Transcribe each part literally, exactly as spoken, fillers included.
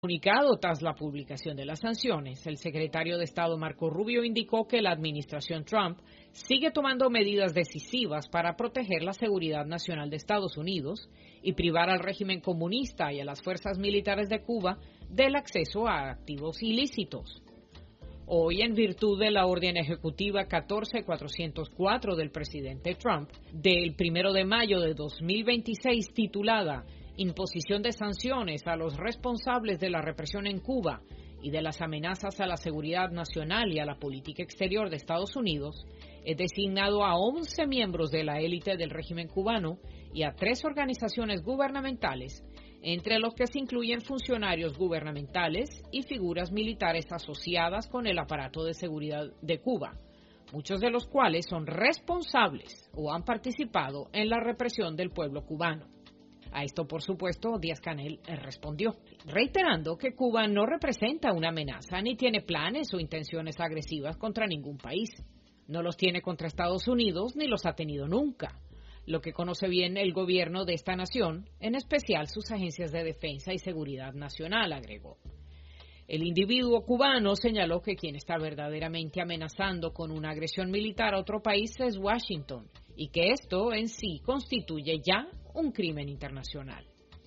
comunicado tras la publicación de las sanciones, el secretario de Estado Marco Rubio indicó que la administración Trump sigue tomando medidas decisivas para proteger la seguridad nacional de Estados Unidos y privar al régimen comunista y a las fuerzas militares de Cuba del acceso a activos ilícitos. Hoy, en virtud de la orden ejecutiva catorce mil cuatrocientos cuatro del presidente Trump, del primero de mayo de dos mil veintiséis, titulada Imposición de sanciones a los responsables de la represión en Cuba y de las amenazas a la seguridad nacional y a la política exterior de Estados Unidos, he designado a once miembros de la élite del régimen cubano y a tres organizaciones gubernamentales, entre los que se incluyen funcionarios gubernamentales y figuras militares asociadas con el aparato de seguridad de Cuba, muchos de los cuales son responsables o han participado en la represión del pueblo cubano. A esto, por supuesto, Díaz-Canel respondió, reiterando que Cuba no representa una amenaza ni tiene planes o intenciones agresivas contra ningún país. No los tiene contra Estados Unidos ni los ha tenido nunca, lo que conoce bien el gobierno de esta nación, en especial sus agencias de defensa y seguridad nacional, agregó. El individuo cubano señaló que quien está verdaderamente amenazando con una agresión militar a otro país es Washington y que esto en sí constituye ya un crimen internacional.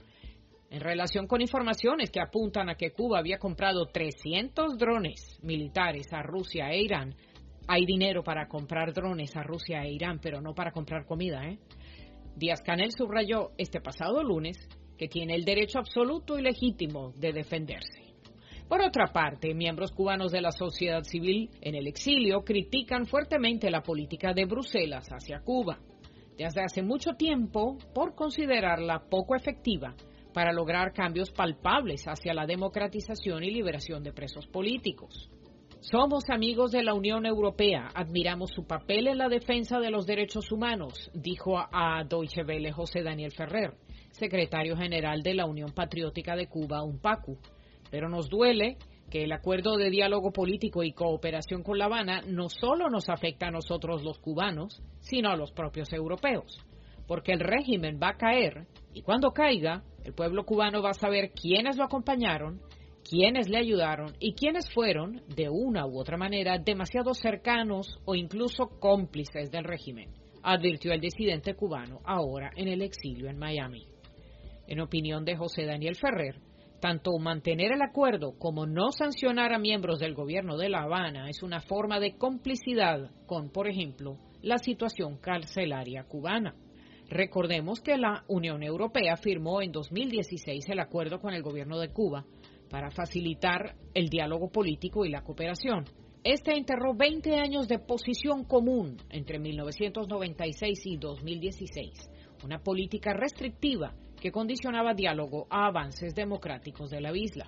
En relación con informaciones que apuntan a que Cuba había comprado trescientos drones militares a Rusia e Irán, hay dinero para comprar drones a Rusia e Irán, pero no para comprar comida, ¿eh? Díaz-Canel subrayó este pasado lunes que tiene el derecho absoluto y legítimo de defenderse. Por otra parte, miembros cubanos de la sociedad civil en el exilio critican fuertemente la política de Bruselas hacia Cuba, desde hace mucho tiempo por considerarla poco efectiva para lograr cambios palpables hacia la democratización y liberación de presos políticos. Somos amigos de la Unión Europea, admiramos su papel en la defensa de los derechos humanos, dijo a Deutsche Welle José Daniel Ferrer, secretario general de la Unión Patriótica de Cuba, UNPACU. Pero nos duele que el acuerdo de diálogo político y cooperación con La Habana no solo nos afecta a nosotros los cubanos, sino a los propios europeos, porque el régimen va a caer y cuando caiga, el pueblo cubano va a saber quiénes lo acompañaron, quiénes le ayudaron y quiénes fueron, de una u otra manera, demasiado cercanos o incluso cómplices del régimen, advirtió el disidente cubano ahora en el exilio en Miami. En opinión de José Daniel Ferrer, tanto mantener el acuerdo como no sancionar a miembros del gobierno de La Habana es una forma de complicidad con, por ejemplo, la situación carcelaria cubana. Recordemos que la Unión Europea firmó en dos mil dieciséis el acuerdo con el gobierno de Cuba para facilitar el diálogo político y la cooperación. Este enterró veinte años de posición común entre mil novecientos noventa y seis y dos mil dieciséis, una política restrictiva que condicionaba diálogo a avances democráticos de la isla.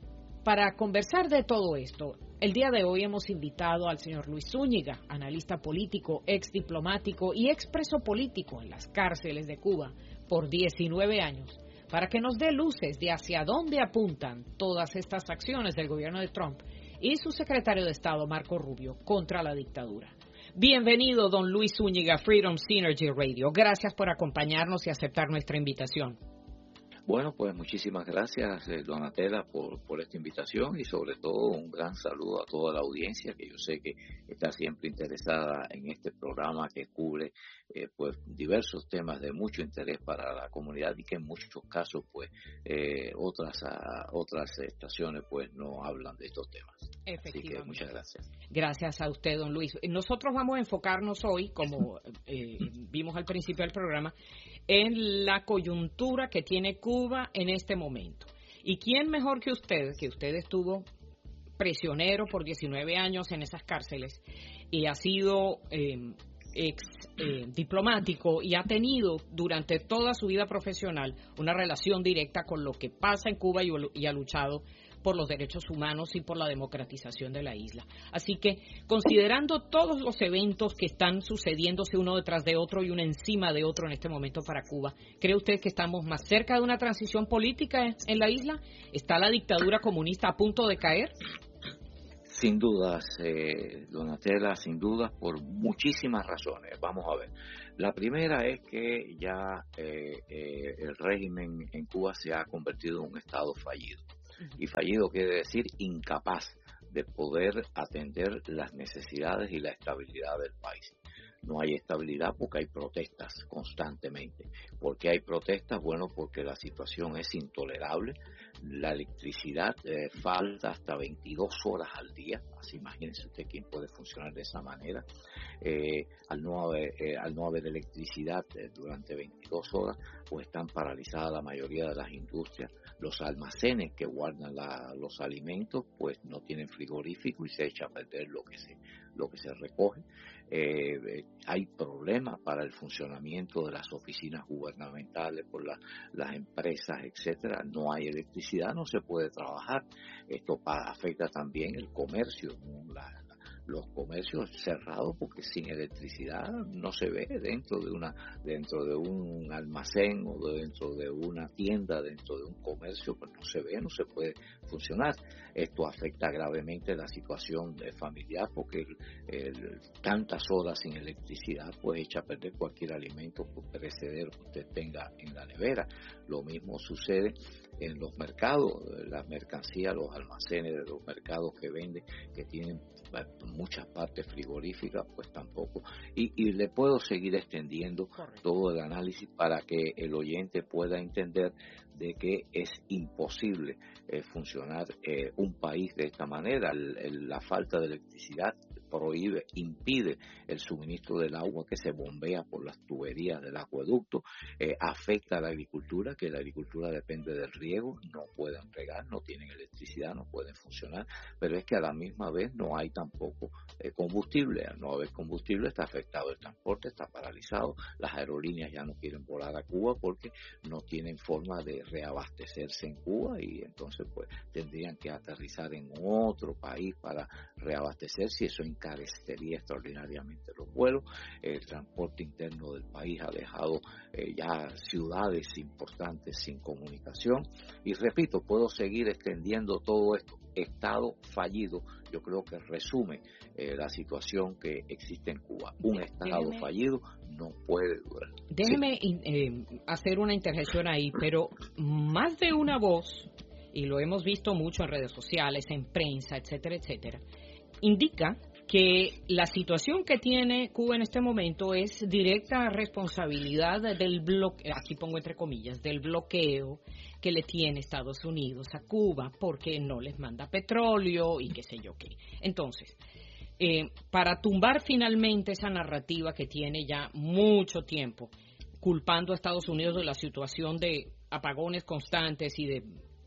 Para conversar de todo esto, el día de hoy hemos invitado al señor Luis Zúñiga, analista político, ex diplomático y ex preso político en las cárceles de Cuba por diecinueve años, para que nos dé luces de hacia dónde apuntan todas estas acciones del gobierno de Trump y su secretario de Estado, Marco Rubio, contra la dictadura. Bienvenido, don Luis Zúñiga, Freedom Synergy Radio. Gracias por acompañarnos y aceptar nuestra invitación. Bueno, pues muchísimas gracias, eh, Donatella, por, por esta invitación y sobre todo un gran saludo a toda la audiencia que yo sé que está siempre interesada en este programa que cubre eh, pues diversos temas de mucho interés para la comunidad y que en muchos casos pues eh, otras a, otras estaciones pues no hablan de estos temas. Así que muchas gracias. Gracias a usted, don Luis. Nosotros vamos a enfocarnos hoy, como eh, vimos al principio del programa, en la coyuntura que tiene Cuba en este momento. ¿Y quién mejor que usted, que usted estuvo prisionero por diecinueve años en esas cárceles y ha sido eh, ex eh, diplomático y ha tenido durante toda su vida profesional una relación directa con lo que pasa en Cuba y, y ha luchado por los derechos humanos y por la democratización de la isla? Así que, considerando todos los eventos que están sucediéndose uno detrás de otro y uno encima de otro en este momento para Cuba, ¿cree usted que estamos más cerca de una transición política en la isla? ¿Está la dictadura comunista a punto de caer? Sin dudas, eh, Donatella, sin dudas, por muchísimas razones. Vamos a ver. La primera es que ya eh, eh, el régimen en Cuba se ha convertido en un estado fallido. Y fallido quiere decir incapaz de poder atender las necesidades y la estabilidad del país. No hay estabilidad porque hay protestas constantemente. ¿Por qué hay protestas? Bueno, porque la situación es intolerable. La electricidad eh, falta hasta veintidós horas al día. Así imagínense usted quién puede funcionar de esa manera. Eh, al, no haber, eh, al no haber electricidad eh, durante veintidós horas, pues están paralizadas la mayoría de las industrias. Los almacenes que guardan la, los alimentos, pues no tienen frigorífico y se echa a perder lo que se, lo que se recoge. Eh, hay problemas para el funcionamiento de las oficinas gubernamentales por la, las empresas, etcétera. No hay electricidad, no se puede trabajar. Esto pa, afecta también el comercio, ¿no? la, los comercios cerrados porque sin electricidad no se ve dentro de una dentro de un almacén o dentro de una tienda, dentro de un comercio, pues no se ve, no se puede funcionar. Esto afecta gravemente la situación de familiar porque el, el, tantas horas sin electricidad pues echa a perder cualquier alimento perecedero que usted tenga en la nevera. Lo mismo sucede en los mercados, las mercancías, los almacenes de los mercados que venden, que tienen muchas partes frigoríficas, pues tampoco. Y, y le puedo seguir extendiendo Correcto. Todo el análisis para que el oyente pueda entender de que es imposible eh, funcionar eh, un país de esta manera. El, el, la falta de electricidad prohíbe, impide el suministro del agua que se bombea por las tuberías del acueducto, eh, afecta a la agricultura, que la agricultura depende del riego, no pueden regar, no tienen electricidad, no pueden funcionar, pero es que a la misma vez no hay tampoco eh, combustible. Al no haber combustible está afectado el transporte, está paralizado, las aerolíneas ya no quieren volar a Cuba porque no tienen forma de reabastecerse en Cuba y entonces pues tendrían que aterrizar en otro país para reabastecerse y eso encarecería extraordinariamente los vuelos. El transporte interno del país ha dejado eh, ya ciudades importantes sin comunicación y repito, puedo seguir extendiendo todo esto. Estado fallido, yo creo que resume eh, la situación que existe en Cuba. Un Estado déjeme, fallido no puede durar. Déjeme sí. eh, hacer una intervención ahí, pero más de una voz, y lo hemos visto mucho en redes sociales, en prensa, etcétera, etcétera, indica que la situación que tiene Cuba en este momento es directa responsabilidad del bloqueo, aquí pongo entre comillas, del bloqueo que le tiene Estados Unidos a Cuba porque no les manda petróleo y qué sé yo qué. Entonces, eh, para tumbar finalmente esa narrativa que tiene ya mucho tiempo culpando a Estados Unidos de la situación de apagones constantes y de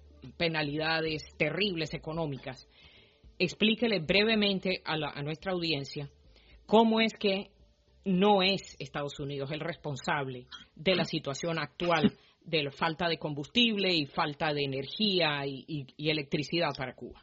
penalidades terribles económicas, explíquele brevemente a, la, a nuestra audiencia cómo es que no es Estados Unidos el responsable de la situación actual de la falta de combustible y falta de energía y, y, y electricidad para Cuba.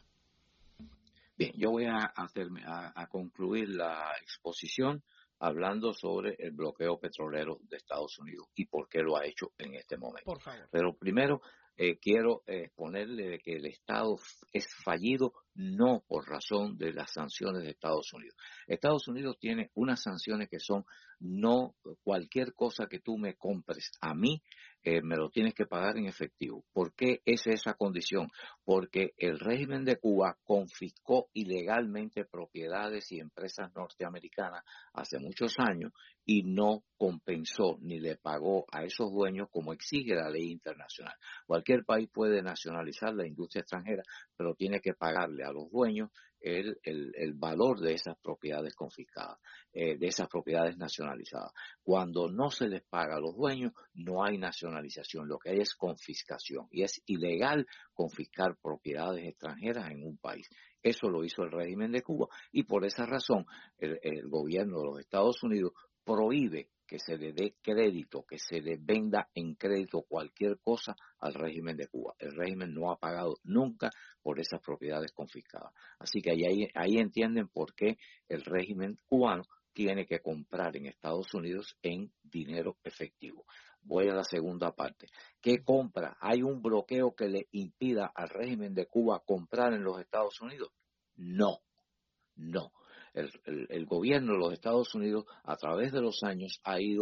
Bien, yo voy a, hacerme, a, a concluir la exposición hablando sobre el bloqueo petrolero de Estados Unidos y por qué lo ha hecho en este momento. Por favor. Pero primero eh, quiero exponerle de que el Estado es fallido no por razón de las sanciones de Estados Unidos. Estados Unidos tiene unas sanciones que son no cualquier cosa que tú me compres a mí, eh, me lo tienes que pagar en efectivo. ¿Por qué es esa condición? Porque el régimen de Cuba confiscó ilegalmente propiedades y empresas norteamericanas hace muchos años y no compensó ni le pagó a esos dueños como exige la ley internacional. Cualquier país puede nacionalizar la industria extranjera, pero tiene que pagarle a los dueños el, el, el valor de esas propiedades confiscadas, eh, de esas propiedades nacionalizadas. Cuando no se les paga a los dueños, no hay nacionalización, lo que hay es confiscación y es ilegal confiscar propiedades extranjeras en un país. Eso lo hizo el régimen de Cuba y por esa razón el, el gobierno de los Estados Unidos prohíbe que se le dé crédito, que se le venda en crédito cualquier cosa al régimen de Cuba. El régimen no ha pagado nunca por esas propiedades confiscadas. Así que ahí, ahí entienden por qué el régimen cubano tiene que comprar en Estados Unidos en dinero efectivo. Voy a la segunda parte. ¿Qué compra? ¿Hay un bloqueo que le impida al régimen de Cuba comprar en los Estados Unidos? No, no. El, el, el gobierno de los Estados Unidos a través de los años ha ido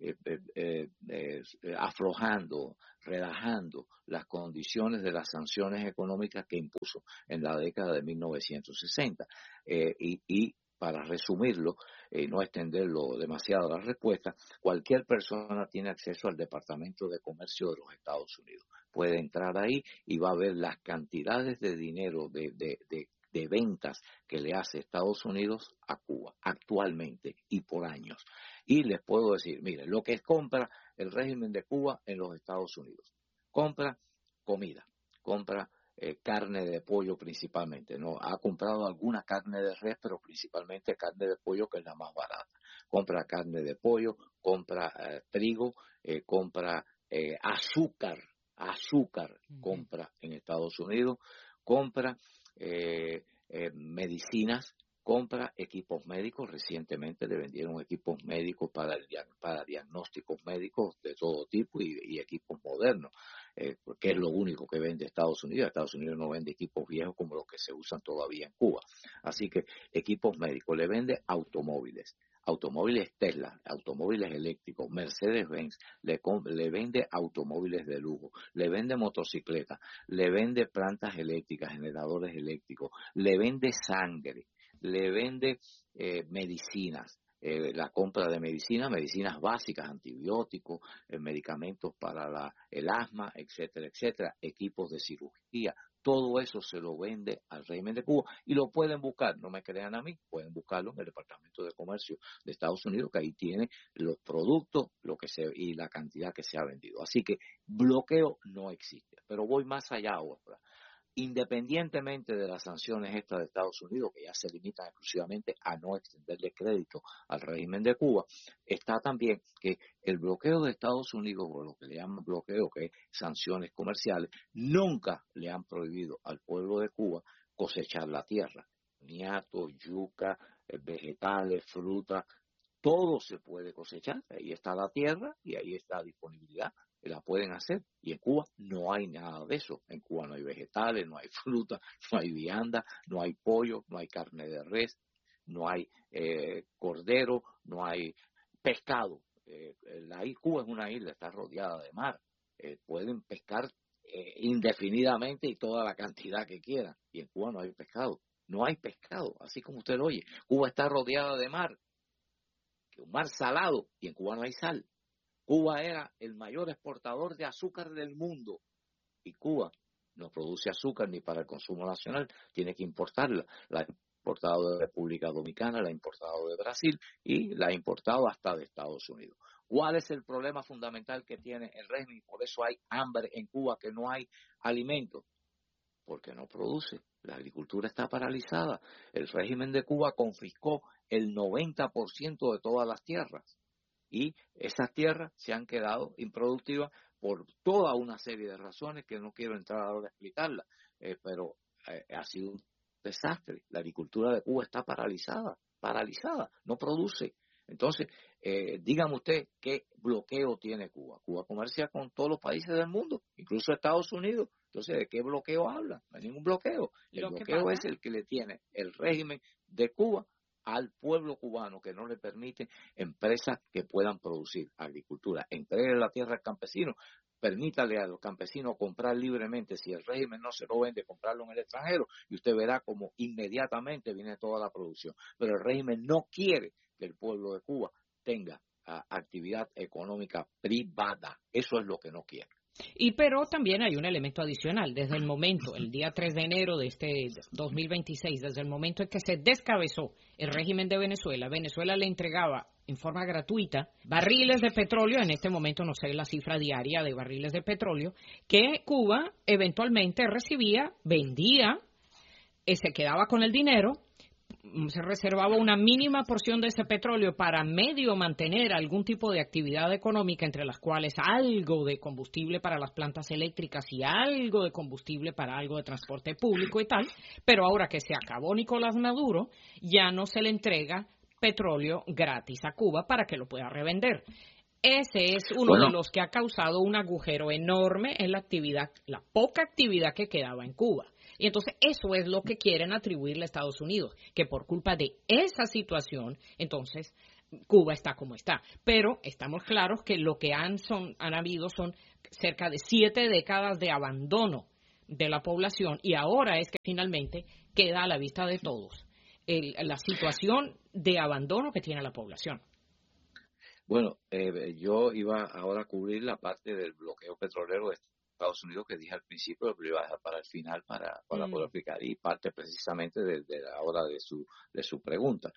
eh, eh, eh, aflojando, relajando las condiciones de las sanciones económicas que impuso en la década de mil novecientos sesenta. Eh, y, y para resumirlo y eh, no extenderlo demasiado la respuesta, cualquier persona tiene acceso al Departamento de Comercio de los Estados Unidos. Puede entrar ahí y va a ver las cantidades de dinero de, de, de, de ventas que le hace Estados Unidos a Cuba actualmente y por años. Y les puedo decir, mire, lo que compra el régimen de Cuba en los Estados Unidos. Compra comida, compra eh, carne de pollo principalmente. No ha comprado alguna carne de res, pero principalmente carne de pollo, que es la más barata. Compra carne de pollo, compra eh, trigo, eh, compra eh, azúcar, azúcar uh-huh. compra en Estados Unidos, compra eh, eh, medicinas, compra equipos médicos. Recientemente le vendieron equipos médicos para, el, para diagnósticos médicos de todo tipo y, y equipos modernos, eh, porque es lo único que vende Estados Unidos. Estados Unidos no vende equipos viejos como los que se usan todavía en Cuba. Así que equipos médicos, le vende automóviles, automóviles Tesla, automóviles eléctricos, Mercedes-Benz, le, le vende automóviles de lujo, le vende motocicletas, le vende plantas eléctricas, generadores eléctricos, le vende sangre, le vende eh, medicinas, eh, la compra de medicinas, medicinas básicas, antibióticos, eh, medicamentos para la, el asma, etcétera, etcétera, equipos de cirugía. Todo eso se lo vende al régimen de Cuba y lo pueden buscar, no me crean a mí, pueden buscarlo en el Departamento de Comercio de Estados Unidos, que ahí tiene los productos lo que se, y la cantidad que se ha vendido. Así que bloqueo no existe, pero voy más allá ahora. Independientemente de las sanciones estas de Estados Unidos, que ya se limitan exclusivamente a no extenderle crédito al régimen de Cuba, está también que el bloqueo de Estados Unidos, o lo que le llaman bloqueo, que es sanciones comerciales, nunca le han prohibido al pueblo de Cuba cosechar la tierra. Niato, yuca, vegetales, fruta, todo se puede cosechar. Ahí está la tierra y ahí está la disponibilidad. La pueden hacer, y en Cuba no hay nada de eso. En Cuba no hay vegetales, no hay fruta, no hay vianda, no hay pollo, no hay carne de res, no hay eh, cordero, no hay pescado. Eh, la Cuba es una isla, está rodeada de mar, eh, pueden pescar eh, indefinidamente y toda la cantidad que quieran, y en Cuba no hay pescado, no hay pescado, así como usted lo oye. Cuba está rodeada de mar, un mar salado, y en Cuba no hay sal. Cuba era el mayor exportador de azúcar del mundo y Cuba no produce azúcar ni para el consumo nacional, tiene que importarla. La ha importado de República Dominicana, la ha importado de Brasil y la ha importado hasta de Estados Unidos. ¿Cuál es el problema fundamental que tiene el régimen? Por eso hay hambre en Cuba, que no hay alimentos, porque no produce. La agricultura está paralizada. El régimen de Cuba confiscó el noventa por ciento de todas las tierras. Y esas tierras se han quedado improductivas por toda una serie de razones que no quiero entrar ahora a explicarlas, eh, pero eh, ha sido un desastre. La agricultura de Cuba está paralizada, paralizada, no produce. Entonces, eh, dígame usted qué bloqueo tiene Cuba. Cuba comercia con todos los países del mundo, incluso Estados Unidos. Entonces, ¿de qué bloqueo habla? No hay ningún bloqueo. El bloqueo es el que le tiene el régimen de Cuba al pueblo cubano, que no le permite empresas que puedan producir agricultura. Entregue la tierra al campesino, permítale a los campesinos comprar libremente. Si el régimen no se lo vende, comprarlo en el extranjero, y usted verá como inmediatamente viene toda la producción. Pero el régimen no quiere que el pueblo de Cuba tenga uh, actividad económica privada. Eso es lo que no quiere. Y pero también hay un elemento adicional. Desde el momento, el día tres de enero de este dos mil veintiséis, desde el momento en que se descabezó el régimen de Venezuela, Venezuela le entregaba en forma gratuita barriles de petróleo, en este momento no sé la cifra diaria de barriles de petróleo, que Cuba eventualmente recibía, vendía, eh, se quedaba con el dinero, se reservaba una mínima porción de ese petróleo para medio mantener algún tipo de actividad económica, entre las cuales algo de combustible para las plantas eléctricas y algo de combustible para algo de transporte público y tal, pero ahora que se acabó Nicolás Maduro, ya no se le entrega petróleo gratis a Cuba para que lo pueda revender. Ese es uno bueno. de los que ha causado un agujero enorme en la actividad, la poca actividad que quedaba en Cuba. Y entonces eso es lo que quieren atribuirle a Estados Unidos, que por culpa de esa situación, entonces Cuba está como está. Pero estamos claros que lo que han, son, han habido son cerca de siete décadas de abandono de la población y ahora es que finalmente queda a la vista de todos el, la situación de abandono que tiene la población. Bueno, eh, yo iba ahora a cubrir la parte del bloqueo petrolero de Estados Unidos que dije al principio, pero iba a dejar para el final para, para mm. poder explicar, y parte precisamente de, de la hora de su, de su pregunta.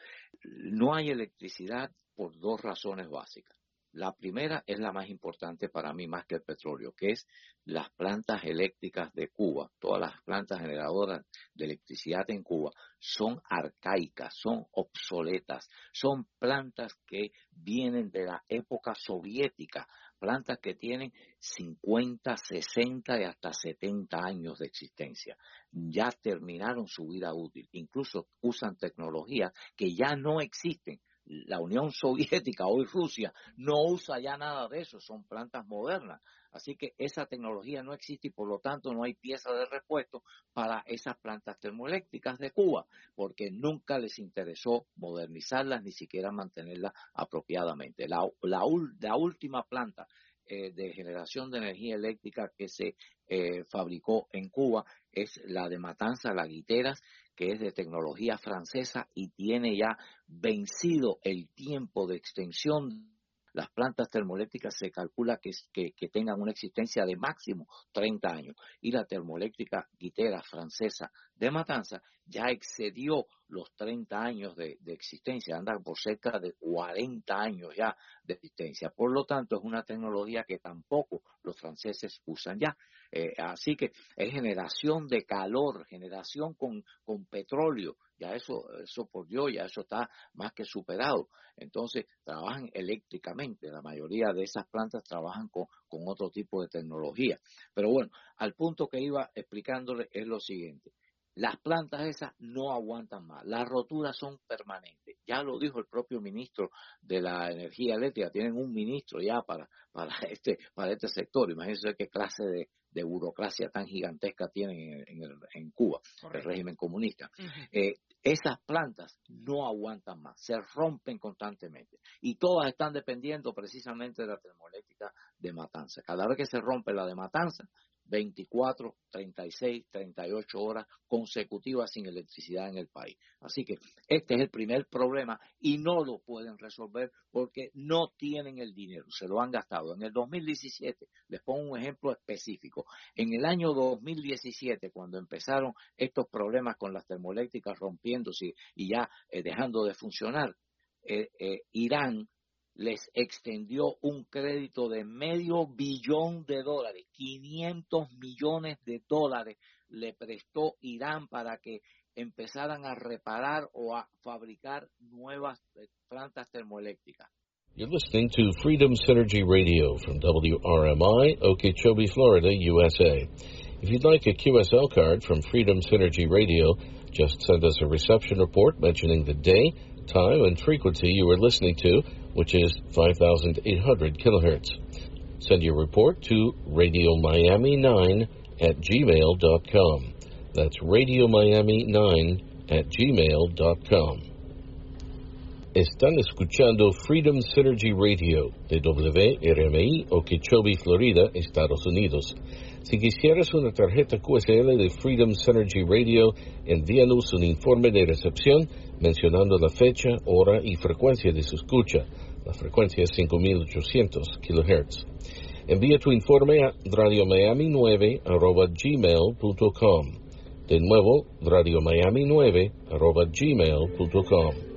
No hay electricidad por dos razones básicas. La primera es la más importante para mí, más que el petróleo, que es las plantas eléctricas de Cuba. Todas las plantas generadoras de electricidad en Cuba son arcaicas, son obsoletas, son plantas que vienen de la época soviética, plantas que tienen cincuenta, sesenta y hasta setenta años de existencia. Ya terminaron su vida útil, incluso usan tecnologías que ya no existen. La Unión Soviética, hoy Rusia, no usa ya nada de eso, son plantas modernas. Así que esa tecnología no existe y por lo tanto no hay pieza de repuesto para esas plantas termoeléctricas de Cuba, porque nunca les interesó modernizarlas ni siquiera mantenerlas apropiadamente. La, la, la última planta eh, de generación de energía eléctrica que se eh, fabricó en Cuba es la de Matanza, La Guiteras, que es de tecnología francesa y tiene ya vencido el tiempo de extensión. Las plantas termoeléctricas se calcula que, que, que tengan una existencia de máximo treinta años y la termoeléctrica Guitera francesa de Matanza ya excedió los treinta años de, de existencia, anda por cerca de cuarenta años ya de existencia. Por lo tanto, es una tecnología que tampoco los franceses usan ya. Eh, así que es generación de calor, generación con, con petróleo. Ya eso, eso por Dios, ya eso está más que superado. Entonces, trabajan eléctricamente. La mayoría de esas plantas trabajan con, con otro tipo de tecnología. Pero bueno, al punto que iba explicándole es lo siguiente. Las plantas esas no aguantan más. Las roturas son permanentes. Ya lo dijo el propio ministro de la Energía Eléctrica. Tienen un ministro ya para, para, este, para este sector. Imagínense qué clase de, de burocracia tan gigantesca tienen en, en, el, en Cuba, Correcto. El régimen comunista. Uh-huh. Eh, esas plantas no aguantan más, se rompen constantemente y todas están dependiendo precisamente de la termoeléctrica de Matanza. Cada vez que se rompe la de Matanza, veinticuatro, treinta y seis, treinta y ocho horas consecutivas sin electricidad en el país. Así que este es el primer problema y no lo pueden resolver porque no tienen el dinero, se lo han gastado. En el dos mil diecisiete, les pongo un ejemplo específico, en el año dos mil diecisiete, cuando empezaron estos problemas con las termoeléctricas rompiéndose y ya eh, dejando de funcionar, eh, eh, Irán les extendió un crédito de medio billón de dólares, quinientos millones de dólares le prestó Irán para que empezaran a reparar o a fabricar nuevas plantas termoeléctricas. You're listening to Freedom Synergy Radio from W R M I, Okeechobee, Florida, U S A. If you'd like a Q S L card from Freedom Synergy Radio, just send us a reception report mentioning the day, time, and frequency you were listening to, which is five thousand eight hundred kilohertz. Send your report to radio miami nine at gmail dot com. That's radio miami nine at gmail dot com. Están escuchando Freedom Synergy Radio de W R M I, Okeechobee, Florida, Estados Unidos. Si quisieras una tarjeta Q S L de Freedom Synergy Radio, envíanos un informe de recepción mencionando la fecha, hora y frecuencia de su escucha. La frecuencia es cinco mil ochocientos kilohertz. Envía tu informe a radio miami nueve arroba gmail punto com. De nuevo, radio miami nueve arroba gmail punto com.